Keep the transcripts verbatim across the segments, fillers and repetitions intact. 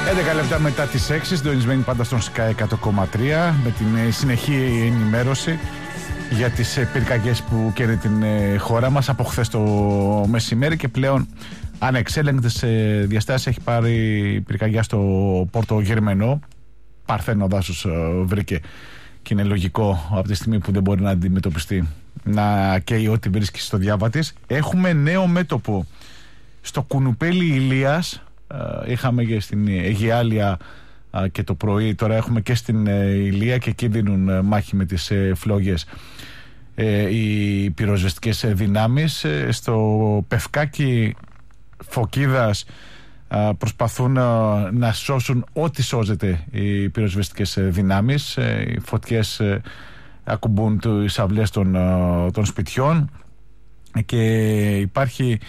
έντεκα λεπτά μετά τις έξι, συντονισμένοι πάντα στον Sky εκατό κόμμα τρία με την συνεχή ενημέρωση για τις πυρκαγιές που καίνε την χώρα μας από χθες το μεσημέρι και πλέον ανεξέλεγκτες διαστάσεις έχει πάρει πυρκαγιά στο Πόρτο Γερμενό. Παρθένο δάσος βρήκε και είναι λογικό από τη στιγμή που δεν μπορεί να αντιμετωπιστεί να καίει ό,τι βρίσκει στο διάβα της. Έχουμε νέο μέτωπο στο Κουνουπέλι Ηλίας. Είχαμε και στην Αιγιάλια και το πρωί, τώρα έχουμε και στην Ηλία και εκεί δίνουν μάχη με τις φλόγες οι πυροσβεστικές δυνάμεις. Στο Πευκάκι Φωκίδας προσπαθούν να σώσουν ό,τι σώζεται οι πυροσβεστικές δυνάμεις. Οι φωτιές ακουμπούν τις αυλές των, των σπιτιών και υπάρχει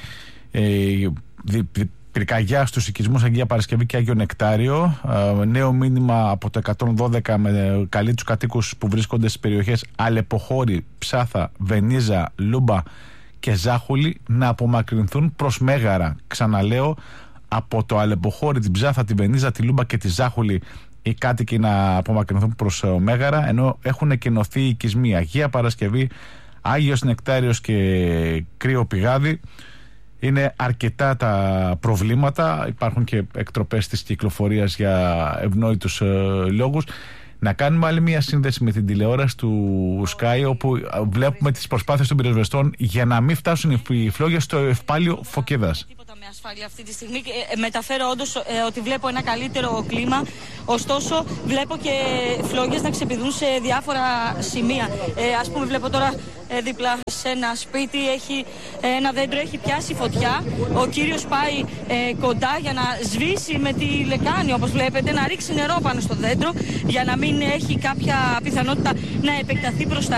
πυρκαγιά στους οικισμούς Αγία Παρασκευή και Άγιο Νεκτάριο. Νέο μήνυμα από το εκατόν δώδεκα με καλεί τους κατοίκους που βρίσκονται στις περιοχές Αλεποχώρη, Ψάθα, Βενίζα, Λούμπα και Ζάχουλη να απομακρυνθούν προς Μέγαρα. Ξαναλέω, από το Αλεποχώρη, την Ψάθα, τη Βενίζα, τη Λούμπα και τη Ζάχουλη οι κάτοικοι να απομακρυνθούν προς Μέγαρα, ενώ έχουν εκενωθεί οι οικισμοί Αγία Παρασκευή, Άγιος Νεκτάριος και Κρύο Πηγάδι. Είναι αρκετά τα προβλήματα, υπάρχουν και εκτροπές της κυκλοφορίας για ευνόητους ε, λόγους. Να κάνουμε άλλη μια σύνδεση με την τηλεόραση του Sky, όπου βλέπουμε τις προσπάθειες των πυροσβεστών για να μην φτάσουν οι φλόγες στο ευπάλιο Φωκίδας. Με ασφάλεια αυτή τη στιγμή. Ε, μεταφέρω όντως ε, ότι βλέπω ένα καλύτερο κλίμα. Ωστόσο, βλέπω και φλόγες να ξεπηδούν σε διάφορα σημεία. Ε, ας πούμε, βλέπω τώρα ε, δίπλα σε ένα σπίτι έχει ε, ένα δέντρο, έχει πιάσει φωτιά. Ο κύριος πάει ε, κοντά για να σβήσει με τη λεκάνη, όπως βλέπετε, να ρίξει νερό πάνω στο δέντρο για να μην έχει κάποια πιθανότητα να επεκταθεί προς τα